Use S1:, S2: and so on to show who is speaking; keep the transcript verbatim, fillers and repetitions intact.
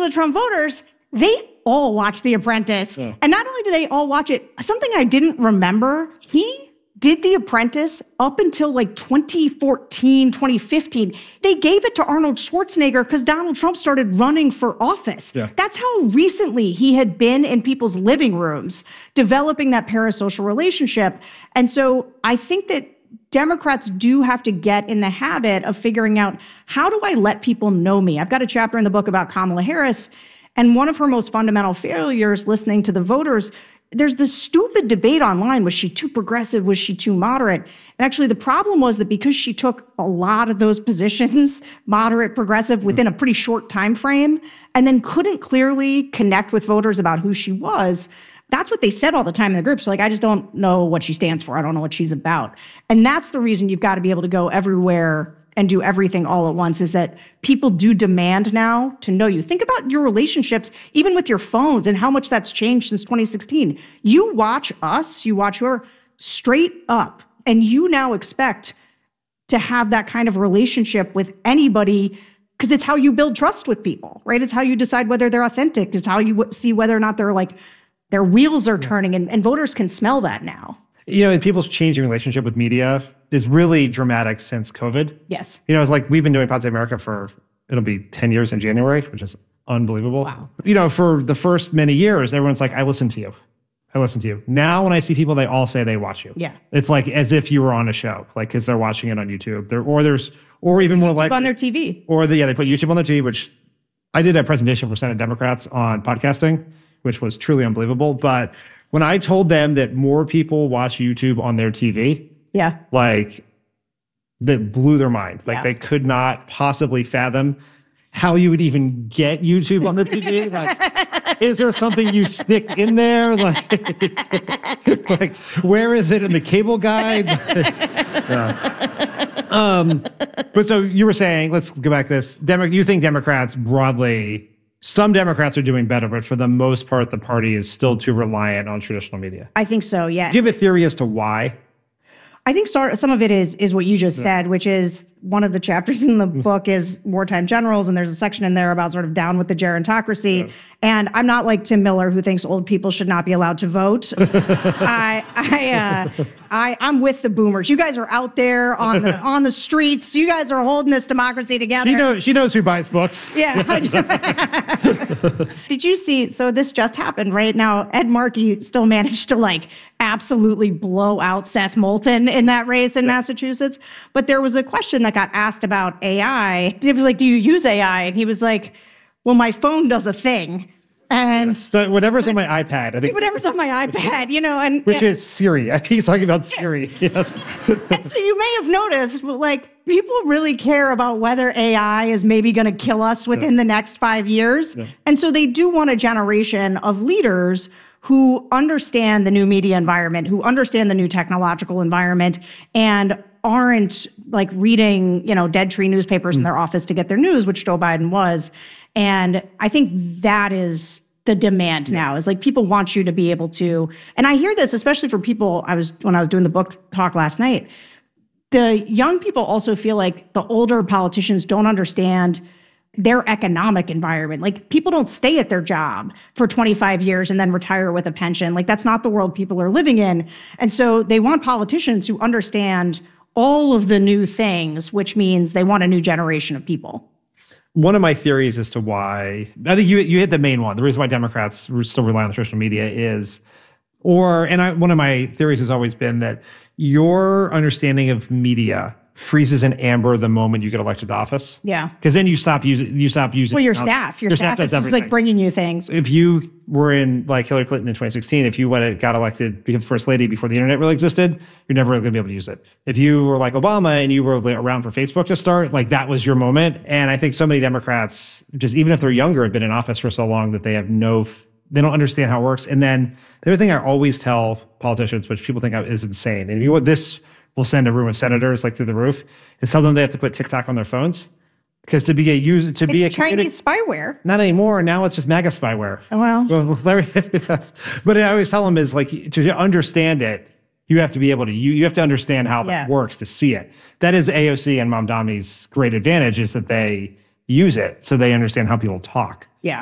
S1: of the Trump voters, they all watch The Apprentice. Yeah. And not only do they all watch it, something I didn't remember, he did The Apprentice up until like twenty fourteen, twenty fifteen. They gave it to Arnold Schwarzenegger because Donald Trump started running for office. Yeah. That's how recently he had been in people's living rooms, developing that parasocial relationship. And so I think that Democrats do have to get in the habit of figuring out, how do I let people know me? I've got a chapter in the book about Kamala Harris, and one of her most fundamental failures, listening to the voters, there's this stupid debate online. Was she too progressive? Was she too moderate? And actually, the problem was that because she took a lot of those positions, moderate, progressive, within a pretty short time frame, and then couldn't clearly connect with voters about who she was, that's what they said all the time in the groups. So like, I just don't know what she stands for. I don't know what she's about. And that's the reason you've got to be able to go everywhere and do everything all at once, is that people do demand now to know you. Think about your relationships, even with your phones, and how much that's changed since twenty sixteen. You watch us, you watch your straight up, and you now expect to have that kind of relationship with anybody, because it's how you build trust with people, right? It's how you decide whether they're authentic. It's how you w- see whether or not they're like, their wheels are turning, and, and voters can smell that now.
S2: You know, and people's changing relationship with media is really dramatic since COVID.
S1: Yes.
S2: You know, it's like we've been doing Pod Save America for, it'll be ten years in January, which is unbelievable.
S1: Wow.
S2: You know, for the first many years, everyone's like, I listen to you. I listen to you. Now, when I see people, they all say they watch you.
S1: Yeah.
S2: It's like as if you were on a show, like, because they're watching it on YouTube. They're, or there's, or even more like
S1: on their T V.
S2: Or the, yeah, they put YouTube on their T V, which I did a presentation for Senate Democrats on podcasting, which was truly unbelievable. But when I told them that more people watch YouTube on their T V,
S1: yeah,
S2: like, that blew their mind. Like, yeah. They could not possibly fathom how you would even get YouTube on the T V. Like, is there something you stick in there? Like, like where is it in the cable guide? yeah. um, but so you were saying, let's go back to this. Demo- you think Democrats broadly, some Democrats are doing better, but for the most part, the party is still too reliant on traditional media.
S1: I think so, yeah.
S2: Do you have a theory as to why?
S1: I think some of it is is what you just yeah. said, which is one of the chapters in the book is wartime generals, and there's a section in there about sort of down with the gerontocracy. Yeah. And I'm not like Tim Miller, who thinks old people should not be allowed to vote. I, I, uh, I, I'm with the boomers. You guys are out there on the on the streets. You guys are holding this democracy together.
S2: She knows, she knows who buys books.
S1: Yeah. Did you see? So this just happened right now. Ed Markey still managed to like absolutely blow out Seth Moulton in that race in yeah. Massachusetts. But there was a question that got asked about A I. It was like, do you use A I? And he was like, well, my phone does a thing. And
S2: so whatever's on my iPad, I think.
S1: Whatever's on my iPad, you know, and
S2: which is Siri. I think he's talking about Siri. Yes.
S1: And so you may have noticed, like, people really care about whether A I is maybe going to kill us within yeah. the next five years. Yeah. And so they do want a generation of leaders who understand the new media environment, who understand the new technological environment, and aren't like reading, you know, dead tree newspapers mm. in their office to get their news, which Joe Biden was. And I think that is the demand yeah. now, is like people want you to be able to, and I hear this, especially for people, I was, when I was doing the book talk last night, the young people also feel like the older politicians don't understand their economic environment. Like, people don't stay at their job for twenty-five years and then retire with a pension. Like, that's not the world people are living in. And so they want politicians who understand all of the new things, which means they want a new generation of people.
S2: One of my theories as to why, I think you you hit the main one. The reason why Democrats still rely on social media is, or, and I, one of my theories has always been that your understanding of media freezes in amber the moment you get elected to office.
S1: Yeah.
S2: Because then you stop using, you stop using.
S1: Well, your staff, your, your staff, staff is just like bringing you things.
S2: If you were in like Hillary Clinton in twenty sixteen, if you went and got elected become first lady before the internet really existed, you're never going to be able to use it. If you were like Obama and you were around for Facebook to start, like that was your moment. And I think so many Democrats, just even if they're younger, have been in office for so long that they have no, they don't understand how it works. And then the other thing I always tell politicians, which people think is insane, and if you want this, we'll send a room of senators like through the roof, is tell them they have to put TikTok on their phones. Because to be a user, to
S1: it's
S2: be a
S1: Chinese spyware.
S2: Not anymore. Now it's just MAGA spyware.
S1: Oh, well.
S2: well Larry, yes. But I always tell them is like, to understand it, you have to be able to, you, you have to understand how yeah. that works to see it. That is A O C and Mamdani's great advantage, is that they use it so they understand how people talk.
S1: Yeah.